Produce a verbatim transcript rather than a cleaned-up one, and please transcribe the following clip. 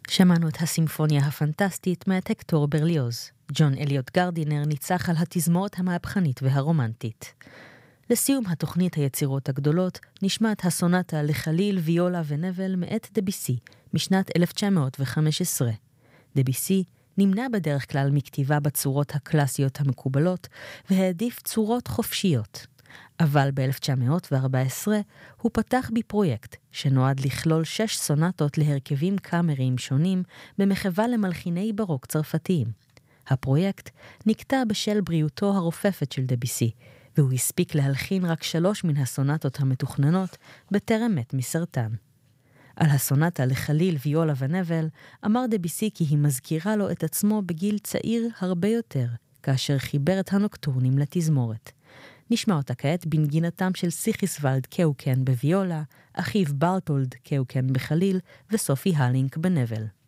שמענו את הסימפוניה הפנטסטית מאת הקטור ברליוז. ג'ון אליוט גרדינר ניצח על התזמורת המהפכנית והרומנטית. לסיום התוכנית היצירות הגדולות נשמעת הסונטה לחליל, ויולה ונבל מאת דביסי משנת אלף תשע מאות וחמש עשרה. דביסי נמנע בדרך כלל מכתיבה בצורות הקלאסיות המקובלות והעדיף צורות חופשיות. אבל ב-אלף תשע מאות וארבע עשרה הוא פתח בפרויקט שנועד לכלול שש סונטות להרכבים קאמריים שונים במחווה למלחיני ברוק צרפתיים. הפרויקט נקטע בשל בריאותו הרופפת של דביסי, והוא הספיק להלחין רק שלוש מן הסונטות המתוכננות בטרם מת מסרטן. על הסונטה לחליל, ויולה ונבל אמר דביסי כי היא מזכירה לו את עצמו בגיל צעיר הרבה יותר, כאשר חיבר את הנוקטורנים לתזמורת. נשמע אותה כעת בנגינתם של סיכיסוולד קאוקן בוויולה, אחיו ברטולד קאוקן בחליל וסופי הלינק בנבל.